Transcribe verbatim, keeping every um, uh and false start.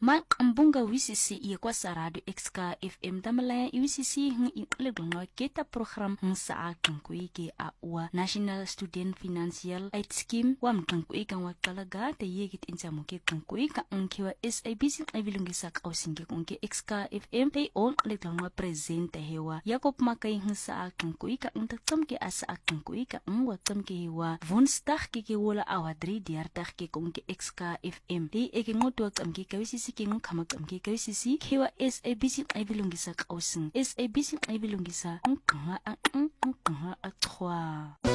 Ma ambunga wisisi iye kwa sarado Exka F M damalaya iwisisi hng inqlegngwa keta program hng saa kangkuike a uwa National Student Financial Aid Scheme wa mkangkuike wa kalaga te yegit insamuke kangkuike ngkiwa S A B C ivilungisa kausinge kunke Exka F M te on leglangwa presente hewa Jacob Makai hng saa kangkuike ngtaktamke asa kangkuike ngwa tamke hewa Woensdag kike wola awa drie dertig ke kunke Exka F M te eke ngoto tamke kawisisi ke ngkama tamke kawisisi kewa S A B C ivilungisa kausing S A B C ivilungisa ngkanga ngkanga atwa